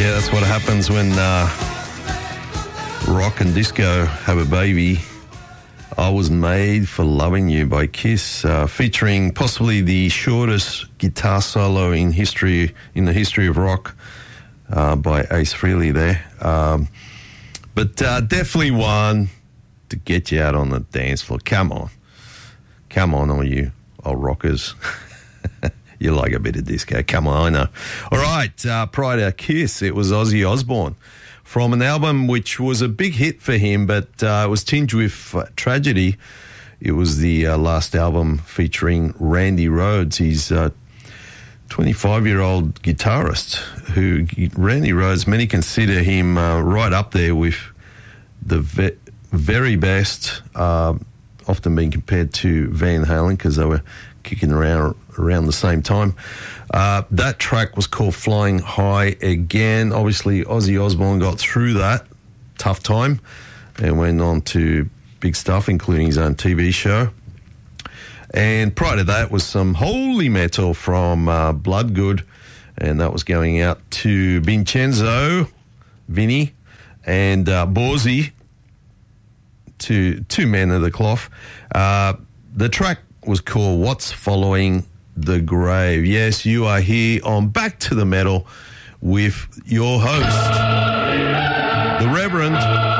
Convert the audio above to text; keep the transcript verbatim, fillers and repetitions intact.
Yeah, that's what happens when uh, rock and disco have a baby. I Was Made for Loving You by Kiss, uh, featuring possibly the shortest guitar solo in history, in the history of rock, uh, by Ace Frehley there. Um, but uh, definitely one to get you out on the dance floor. Come on. Come on, all you old rockers. You like a bit of disco. Come on, I know. All right, uh, prior to Kiss, it was Ozzy Osbourne from an album which was a big hit for him, but uh, it was tinged with uh, tragedy. It was the uh, last album featuring Randy Rhoads. He's a twenty-five-year-old guitarist who, Randy Rhoads, many consider him uh, right up there with the ve- very best, uh, often being compared to Van Halen because they were kicking around around the same time. Uh, that track was called Flying High Again. Obviously, Ozzy Osbourne got through that tough time and went on to big stuff, including his own T V show. And prior to that was some holy metal from uh, Bloodgood, and that was going out to Vincenzo, Vinny, and uh, Borzy, two, two men of the cloth. Uh, the track was called What's Following the Grave. Yes, you are here on Back to the Metal with your host, the Reverend